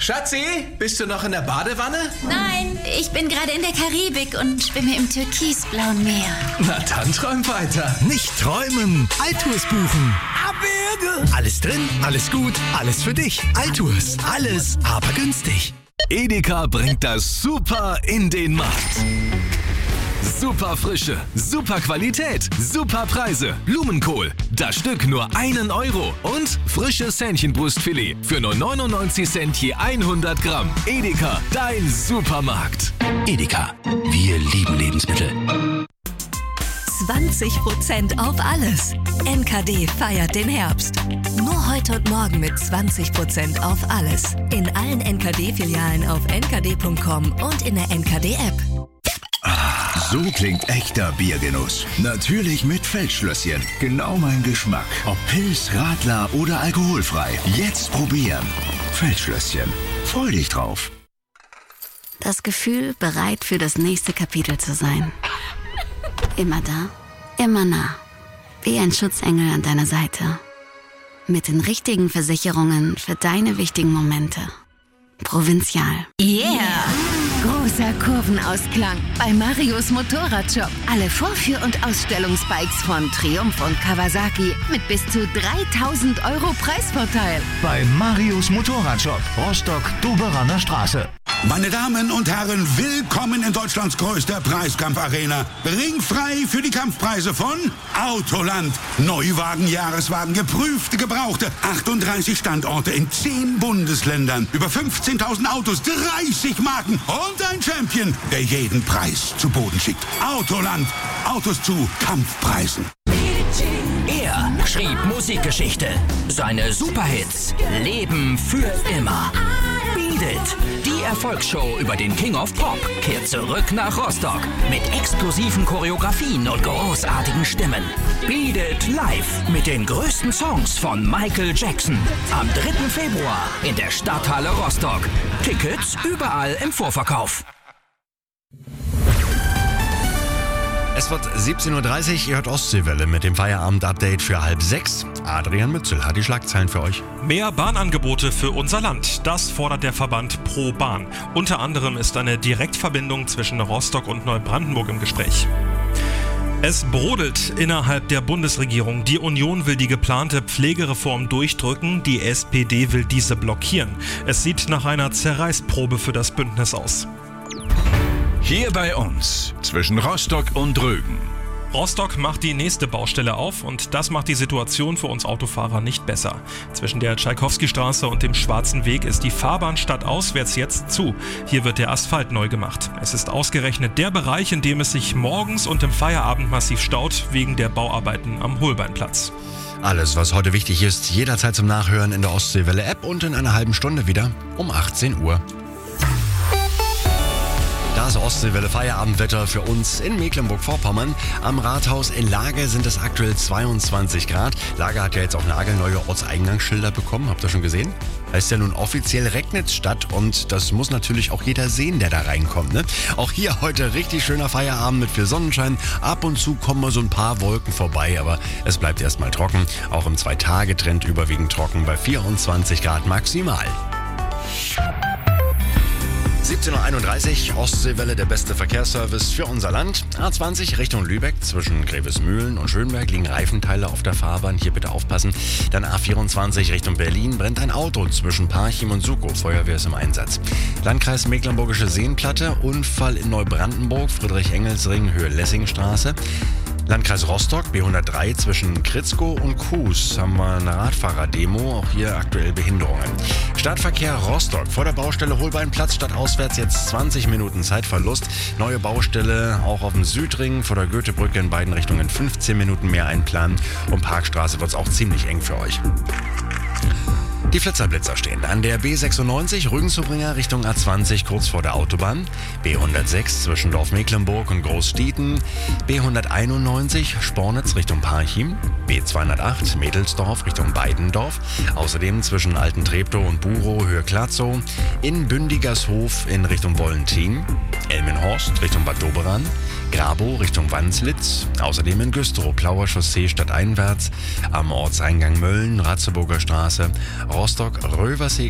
Schatzi, bist du noch in der Badewanne? Nein, ich bin gerade in der Karibik und schwimme im türkisblauen Meer. Na dann träum weiter. Nicht träumen, Altours buchen. Abwürge. Alles drin, alles gut, alles für dich. Altours, alles, aber günstig. Edeka bringt das Super in den Markt. Super Frische, super Qualität, super Preise. Blumenkohl, das Stück nur 1 Euro. Und frisches Hähnchenbrustfilet für nur 99 Cent je 100 Gramm. Edeka, dein Supermarkt. Edeka, wir lieben Lebensmittel. 20% auf alles. NKD feiert den Herbst. Nur heute und morgen mit 20% auf alles. In allen NKD-Filialen auf nkd.com und in der NKD-App. So klingt echter Biergenuss. Natürlich mit Feldschlösschen. Genau mein Geschmack. Ob Pils, Radler oder alkoholfrei. Jetzt probieren. Feldschlösschen. Freu dich drauf. Das Gefühl, bereit für das nächste Kapitel zu sein. Immer da, immer nah. Wie ein Schutzengel an deiner Seite. Mit den richtigen Versicherungen für deine wichtigen Momente. Provinzial. Yeah! Großer Kurvenausklang bei Marius Motorradshop. Alle Vorführ- und Ausstellungsbikes von Triumph und Kawasaki mit bis zu 3.000 € Preisvorteil. Bei Marius Motorradshop, Rostock-Doberaner Straße. Meine Damen und Herren, willkommen in Deutschlands größter Preiskampfarena. Ringfrei für die Kampfpreise von Autoland. Neuwagen, Jahreswagen, geprüfte, gebrauchte. 38 Standorte in 10 Bundesländern. Über 15.000 Autos, 30 Marken und ein Champion, der jeden Preis zu Boden schickt. Autoland. Autos zu Kampfpreisen. Er schrieb Musikgeschichte. Seine Superhits leben für immer. Beat It, die Erfolgsshow über den King of Pop, kehrt zurück nach Rostock mit explosiven Choreografien und großartigen Stimmen. Beat It live mit den größten Songs von Michael Jackson. Am 3. Februar in der Stadthalle Rostock. Tickets überall im Vorverkauf. Es wird 17.30 Uhr, ihr hört Ostseewelle mit dem Feierabend-Update für 5:30. Adrian Mützel hat die Schlagzeilen für euch. Mehr Bahnangebote für unser Land, das fordert der Verband Pro Bahn. Unter anderem ist eine Direktverbindung zwischen Rostock und Neubrandenburg im Gespräch. Es brodelt innerhalb der Bundesregierung. Die Union will die geplante Pflegereform durchdrücken, die SPD will diese blockieren. Es sieht nach einer Zerreißprobe für das Bündnis aus. Hier bei uns, zwischen Rostock und Rügen. Rostock macht die nächste Baustelle auf und das macht die Situation für uns Autofahrer nicht besser. Zwischen der Tschaikowski-Straße und dem Schwarzen Weg ist die Fahrbahn stadtauswärts jetzt zu. Hier wird der Asphalt neu gemacht. Es ist ausgerechnet der Bereich, in dem es sich morgens und im Feierabend massiv staut, wegen der Bauarbeiten am Holbeinplatz. Alles, was heute wichtig ist, jederzeit zum Nachhören in der Ostseewelle-App und in einer halben Stunde wieder um 18 Uhr. Das Ostseewelle Feierabendwetter für uns in Mecklenburg-Vorpommern. Am Rathaus in Laage sind es aktuell 22 Grad. Laage hat ja jetzt auch nagelneue Ortseingangsschilder bekommen. Habt ihr schon gesehen? Heißt ja nun offiziell Regnitz-Stadt und das muss natürlich auch jeder sehen, der da reinkommt. Ne? Auch hier heute richtig schöner Feierabend mit viel Sonnenschein. Ab und zu kommen mal so ein paar Wolken vorbei, aber es bleibt erstmal trocken. Auch im 2-Tage-Trend überwiegend trocken bei 24 Grad maximal. 17.31 Uhr, Ostseewelle, der beste Verkehrsservice für unser Land. A20 Richtung Lübeck, zwischen Grevesmühlen und Schönberg liegen Reifenteile auf der Fahrbahn, hier bitte aufpassen. Dann A24 Richtung Berlin, brennt ein Auto zwischen Parchim und Sukow, Feuerwehr ist im Einsatz. Landkreis Mecklenburgische Seenplatte, Unfall in Neubrandenburg, Friedrich-Engels-Ring, Höhe Lessingstraße. Landkreis Rostock, B103 zwischen Kritzkow und Kues haben wir eine Radfahrerdemo, auch hier aktuell Behinderungen. Stadtverkehr Rostock, vor der Baustelle Holbeinplatz, stadtauswärts jetzt 20 Minuten Zeitverlust. Neue Baustelle auch auf dem Südring, vor der Goethebrücke in beiden Richtungen 15 Minuten mehr einplanen. Und Parkstraße wird es auch ziemlich eng für euch. Die Flitzerblitzer stehen an der B96 Rügen-Zubringe Richtung A20 kurz vor der Autobahn, B106 zwischen Dorf-Mecklenburg und Großstieten, B191 Spornitz Richtung Parchim, B208 Mädelsdorf Richtung Beidendorf, außerdem zwischen Alten-Treptow und Burow Höhe Klatzow, in Bündigershof in Richtung Wollentin, Elmenhorst Richtung Bad Doberan, Grabow Richtung Wanslitz, außerdem in Güstrow Plauer Chaussee stadteinwärts, am Ortseingang Mölln, Ratzeburger Straße, Rostock, Röversee